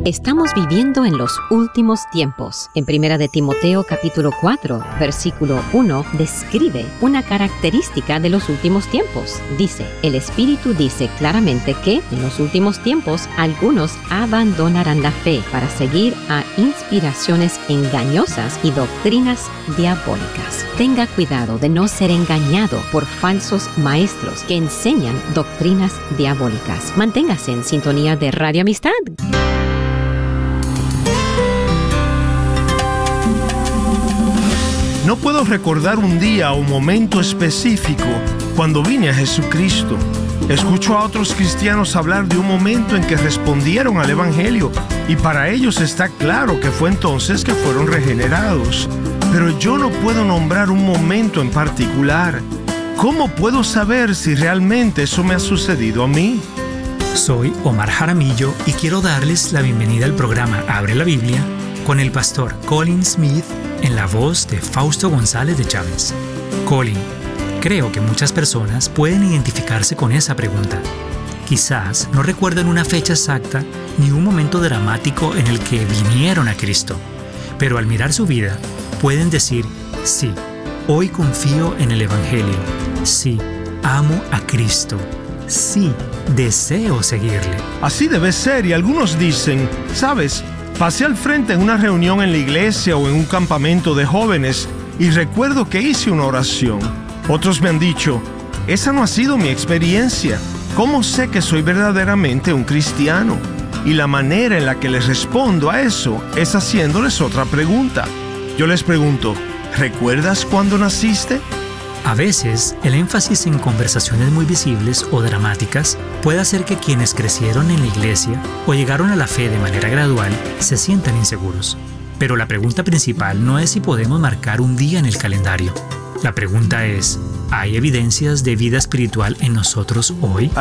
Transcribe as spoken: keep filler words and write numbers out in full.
Estamos viviendo en los últimos tiempos. En Primera de Timoteo capítulo cuatro, versículo uno, describe una característica de los últimos tiempos. Dice, el Espíritu dice claramente que en los últimos tiempos algunos abandonarán la fe para seguir a inspiraciones engañosas y doctrinas diabólicas. Tenga cuidado de no ser engañado por falsos maestros que enseñan doctrinas diabólicas. Manténgase en sintonía de Radio Amistad. No puedo recordar un día o momento específico cuando vine a Jesucristo. Escucho a otros cristianos hablar de un momento en que respondieron al Evangelio y para ellos está claro que fue entonces que fueron regenerados. Pero yo no puedo nombrar un momento en particular. ¿Cómo puedo saber si realmente eso me ha sucedido a mí? Soy Omar Jaramillo y quiero darles la bienvenida al programa Abre la Biblia con el pastor Colin Smith en la voz de Fausto González de Chávez. Colin, creo que muchas personas pueden identificarse con esa pregunta. Quizás no recuerdan una fecha exacta ni un momento dramático en el que vinieron a Cristo, pero al mirar su vida pueden decir, sí, hoy confío en el Evangelio, sí, amo a Cristo, sí, deseo seguirle. Así debe ser, y algunos dicen, ¿sabes? Pasé al frente en una reunión en la iglesia o en un campamento de jóvenes y recuerdo que hice una oración. Otros me han dicho, esa no ha sido mi experiencia. ¿Cómo sé que soy verdaderamente un cristiano? Y la manera en la que les respondo a eso es haciéndoles otra pregunta. Yo les pregunto, ¿recuerdas cuándo naciste? A veces, el énfasis en conversaciones muy visibles o dramáticas puede hacer que quienes crecieron en la iglesia o llegaron a la fe de manera gradual se sientan inseguros. Pero la pregunta principal no es si podemos marcar un día en el calendario. La pregunta es, ¿hay evidencias de vida espiritual en nosotros hoy?